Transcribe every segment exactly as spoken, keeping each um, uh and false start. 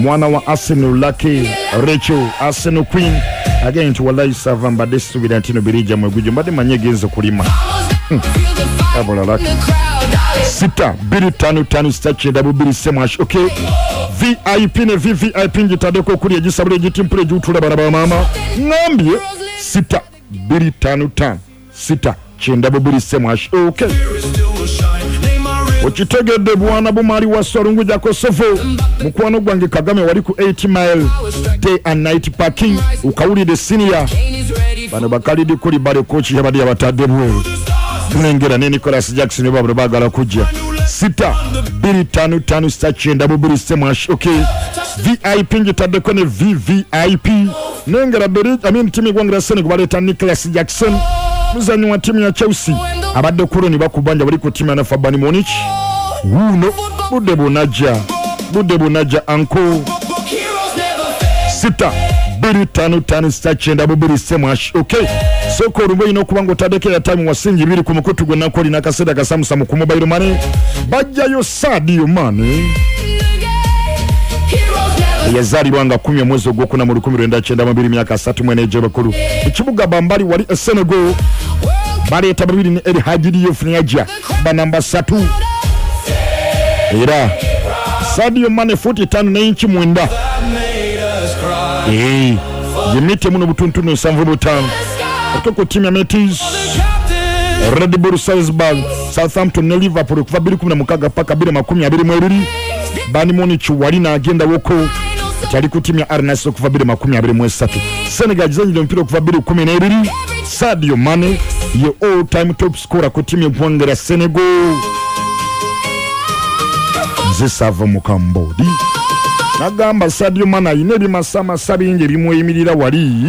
mwana wa Arsenal Lucky Rachel Arsenal Queen again to wallahi sava mbadde subira ntino birija mwegujo mbadde manye genzo kulima abola Lucky sita biri tano tano stache double biri semash okay V I P ne V V I P njitadeko kuli ejisabule jitimpule jutula barabara mama ngambye sita biri tano tano sita chenda bubiri semash okay okitegedde bwana bumali wasolungu jako sofo mukwano gwange Kagame wali ku eighty mile day and night parking ukawulide senior bano bakalidi kuli bale coach yabadi abatadde bwe tulengera ne Nicholas Jackson babro bagala kujja sita biri tano tano stachenda bubiri semash okay V I P njitadde ko ne V V I P nengera beri I mean timi gwangira sene kubaleta Nicholas Jackson muzanyi wa timu ya Chelsea abadde kuloni bakubanja bali ku timu ya Fabani Munich wuno budde bunaja budde bunaja anko sita biri tano tano stachenda bubiri semash okay soko rumbo ino kubango tadeke ya time wasingi biri kumukutu gwe nakoli nakaseda kasamusa mu mobile money bajjayo Sadio Mane yazali bwanga kumi mwezi ogwokuna mu lukumi lwenda kyenda mabiri myaka asatu mweneje bakulu ekibuga bambali wali Senegal bali etababiri ni El Hadji Diouf Niaja banamba satu era Sadio Mane futi tano na inchi mwenda eh yimite muno butuntuno sanvu butano atoko timu ya Metis Red Bull Salzburg Southampton na Liverpool kuva biri kumi na mukaga paka biri makumi abiri mwebiri Bani Munich wali na agenda woko tali ku timu ya Al Nassr kuva biri makumi abiri mwesatu Senegal jizanyi mpira kuva biri kumi na ebiri Sadio Mane ye all time top scorer ku timu ya Bwangera Senegal zisava mu Kambodi nagamba Sadio Mane ayina ebimasama sabingi bimweyimirira wali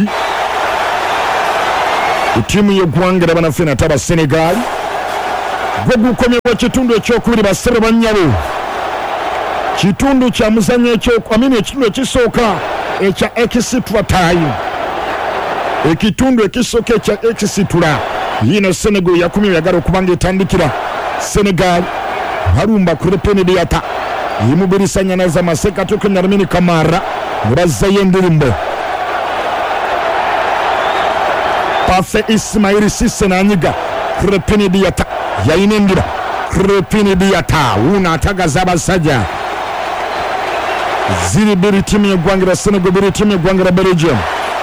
timu ya Bwangera banafena taba Senegal gwe gukomye kwa kitundu ekyokubiri basere banyabo kitundu kya muzanyo ekyo amini ekitundu ekisooka ekya extra time ekitundu ekisooka ekya extra yino Senegal yakumi yagala okubanga etandikira Senegal harumba kure penediata yimubirisanya naza maseka tuko Lamine Camara ngiraza yendirimbo Pafe Ismail Cisse nanyiga kure penediata yayinendira kure penediata una atagaza abasajja ziri biri timu ya Gwangira Senegal biri timu ya Gwangira Belgium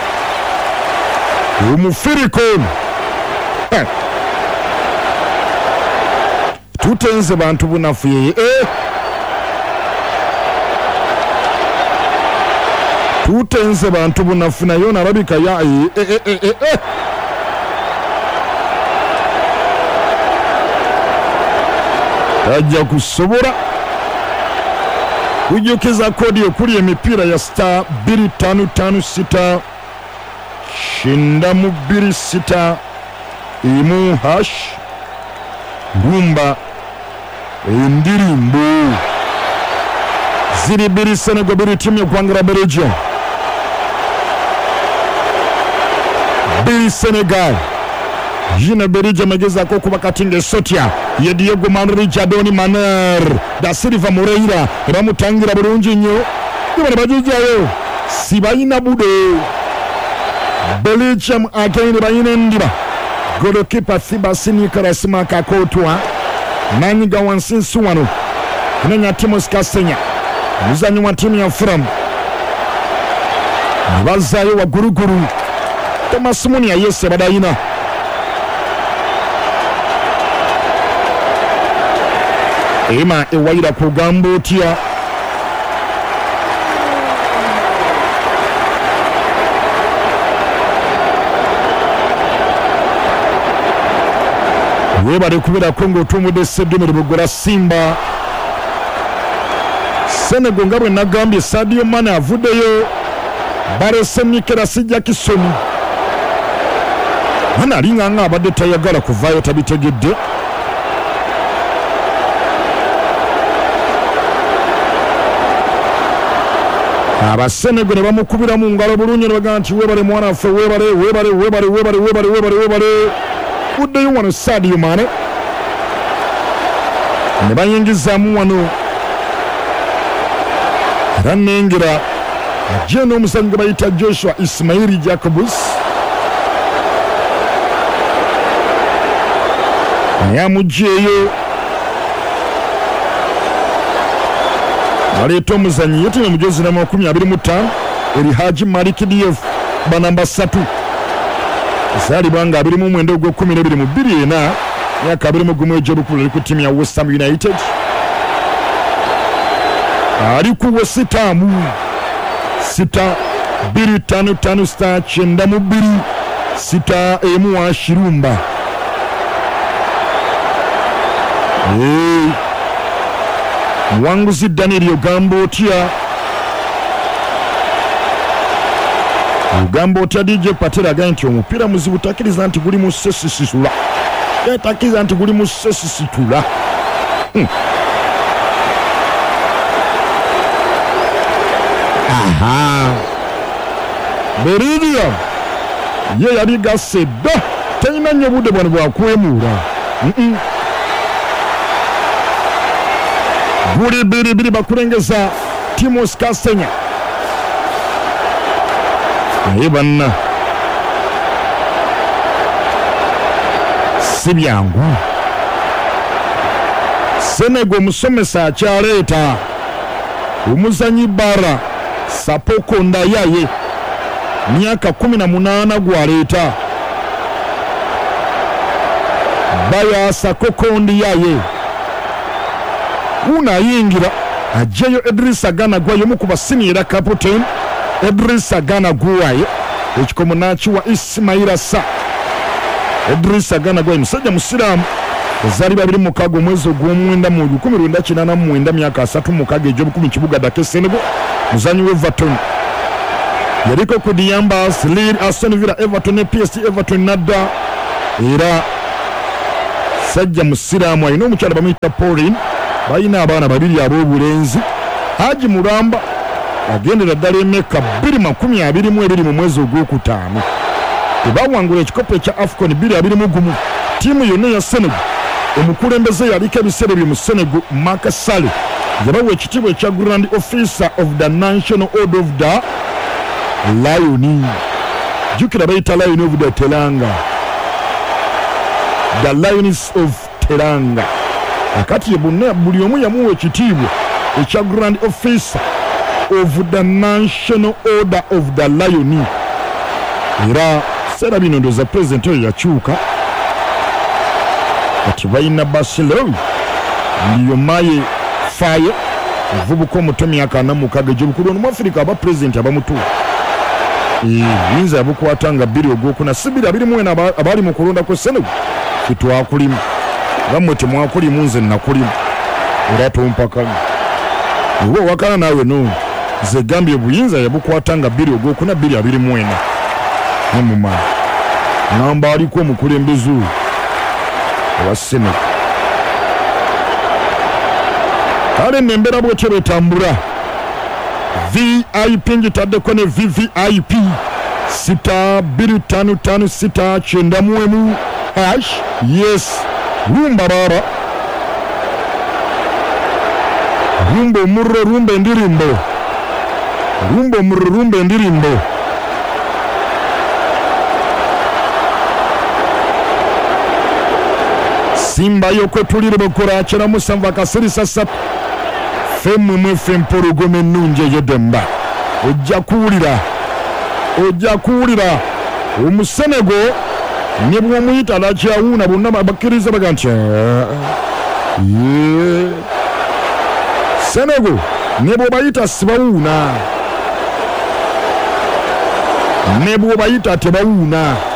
umufiriko eh. tutenze bantu bunafuye eh. tutenze bantu bunafuna yona rabika ya eh eh eh eh, eh. tajja kusobora kujokeza kodi okuli emipira ya star biri tano tano sita shinda mu biri sita imu hash rumba indirimbo ziri biri Senegal biri timu ya Gwangira Belgium biri Senegal jina Belgium mageza ko kuba katinge sotia ye Diego Manri Jadoni Maner da Silva Moreira bamutangira bulungi nnyo bale bajijayo sibayina bude Belgium again bayina ndiba goalkeeper Thiba Sinikara Simaka Kotwa nanyiga wansinsu wano nanya Timos Kasenya muzanyo wa timu ya Fulham bazayo wa guruguru Thomas Munia yese badayina ema ewaira kugambo tia webale kubira Kongo tumude sedumire bugura Simba Senegal ngabwe nagambye Sadio Mane avudeyo barese Nikera sijja kisoni hana linga nga abadde tayagala kuvayo tabitegedde aba Senegal bamukubira mu ngalo bulunye baga nti webale mwana afe webale webale webale webale webale webale webale udeyo wano Sadio Mane ne bayingiza mu wano aranengera ajja n'omusango gwe bayita Joshua Ismail Jacobus naye amugyeyo baleeta omuzanyi yetina omujozi na makumi abiri mu ttaano eri Haji Malik Diouf banamba ssatu zaalibwa nga abiri mu mwenda ogw'ekkumi n'ebiri mu bbiri ena myaka abiri mu gumu egy'olukulu ali ku ttiimu ya West Ham United ali ku West Ham sita bbiri ttaano ttaano sita kyenda mu bbiri sita emu wa Shirumba. Hey. Muwanguzi Daniel ogamba otya ogamba otya D J Patera agambye nti omupiira muzibu takkiriza nti guli mu sesisitula takkiriza nti guli mu sesisitula hmm. aha Beridia ye yali gasse dda talina nnyo budde bwano bwakwemuula mm -mm. Buri biri biri bakulengeza Timos Kastenya naye banna si byangu. Senegal omusomesa akyaleeta omuzanyi Bara Sapoko Ndayaye myaka kumi na munaana gwaleeta Baya Sakoko Ndiyaye unayingira ajjayo Idrissa Gana Gueye omu ku basiniera captain Idrissa Gana Gueye ekikomo nakiwa Ismaila Sa. Idrissa Gana Gueye musajja musiraamu ezali babiri mu kago mwezi ogw'omwenda mu lukumi lwenda kinaana mu mwenda myaka asatu mu kago egy'obukumi kibuga Dakar Senegal muzanyi w'Everton yaliko ku Diambas Lille Aston Villa Everton ne P S G Everton nadda era sajja musiraamu alina omukyala bamuyita Pauline bayina abaana babiri ab'obulenzi. Haji Mulamba agendera ddala emeka bbiri makumi abiri mu ebiri mu mwezi ogwokutaano tebawangula ekikopo ekya AFCON bbiri abiri mu gumu. Ttiimu yonna ya Senegal omukulembeze yaliko ebiseera bye mu Senegal Macky Sall yabawa ekitiibwa ekya Grand Officer of the National Order of the Lion. Jukira bayita Lion of the Teranga, the Lions of Teranga. Akati ye bonna buli omu yamuwa ekitiibwa ekya Grand Officer of the National Order of the Lion. Era seera bino ndowooza pulezidenti oyo yakyuka kati balina Barcelona ndiyo maye faye ovubuka omuto myaka ana mukaaga egy'obukulu ono mu Africa aba pulezidenti abamutu yinza yabukwata nga bbiri ogwokuna si bbiri abiri mu ena abali mu kulonda ku Senegal kitwakulimu gammwe temwakulimu nze nakulimu era tompakanya oba owakana naawe no nze gambye buyinza yabukwata nga bbiri ogwokuna bbiri abiri mu ena nemumala ngamba aliko omukulembeze oyo owa Senegal. Kale nembera bwetyo betambula V I P ngitaddeko ne V V I P sita bbiri ttaano ttaano sita kyenda mu emu hash yes rumba baba rumba omurro rumba endirimbo rumba omurro rumba endirimbo. Simba yoko tulire bokora kera musanva kasirisa satu femu mwefe mpologome nnungi ey'edemba ojja kuwulira ojja kuwulira omusenego ne bw'omuyita nakyawuuna bonna bakkiriza baga nti Senego ne bw'obayita sibawuuna ne bw'obayita tebawuuna.